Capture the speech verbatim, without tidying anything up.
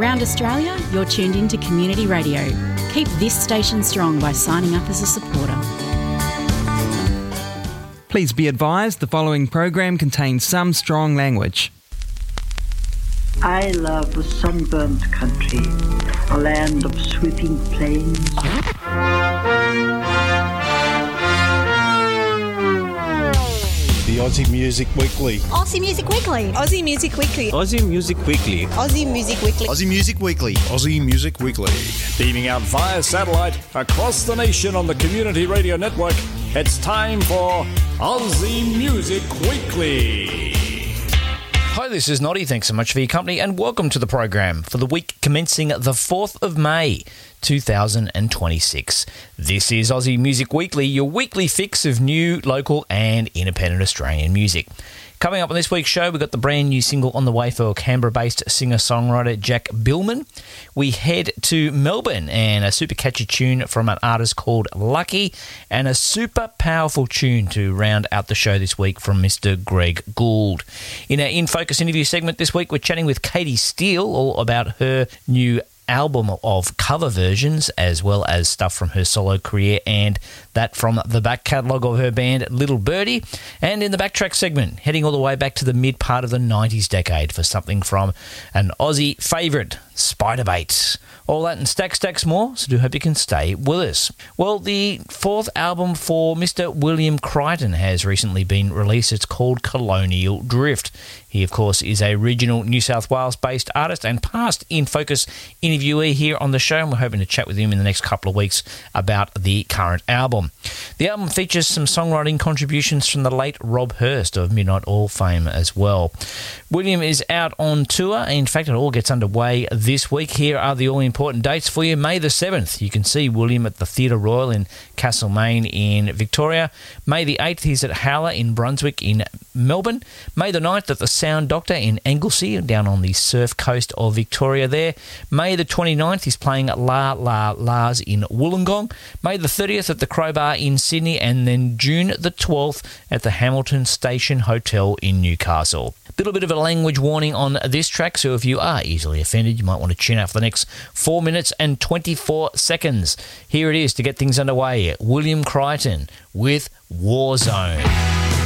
around Australia, you're tuned in to Community Radio. Keep this station strong by signing up as a supporter. Please be advised the following program contains some strong language. I love a sunburnt country, a land of sweeping plains. The Aussie Music Weekly. Aussie Music Weekly. Aussie Music Weekly. Aussie Music Weekly. Aussie Music Weekly. Aussie Music Weekly. Aussie Music Weekly. Beaming out via satellite across the nation on the Community Radio Network, it's time for Aussie Music Weekly. Hi, this is Noddy. Thanks so much for your company and welcome to the program for the week commencing the fourth of May, two thousand twenty-six. This is Aussie Music Weekly, your weekly fix of new, local and independent Australian music. Coming up on this week's show, we've got the brand new single on the way for Canberra-based singer-songwriter Jack Billman. We head to Melbourne and a super catchy tune from an artist called Lucky and a super powerful tune to round out the show this week from Mister Greg Gould. In our In Focus interview segment this week, we're chatting with Katie Steele all about her new album of cover versions as well as stuff from her solo career and that from the back catalogue of her band Little Birdie. And in the backtrack segment, heading all the way back to the mid part of the nineties decade for something from an Aussie favourite, Spiderbait. All that and stacks, stacks more, so do hope you can stay with us. Well, the fourth album for Mister William Crichton has recently been released. It's called Colonial Drift. He, of course, is a regional New South Wales-based artist and past In Focus interviewee here on the show, and we're hoping to chat with him in the next couple of weeks about the current album. The album features some songwriting contributions from the late Rob Hurst of Midnight Oil fame as well. William is out on tour. In fact, it all gets underway this week. Here are the all-important dates for you. May the seventh, you can see William at the Theatre Royal in Castlemaine in Victoria. May the eighth, he's at Howler in Brunswick in Melbourne. May the ninth, at the Sound Doctor in Anglesey, down on the surf coast of Victoria there. May the twenty-ninth, he's playing La La La's in Wollongong. May the thirtieth at the Crowbar in Sydney, and then June the twelfth at the Hamilton Station Hotel in Newcastle. A little bit of a language warning on this track, so if you are easily offended, you might want to tune out for the next four minutes and twenty-four seconds. Here it is to get things underway. William Crichton with Warzone.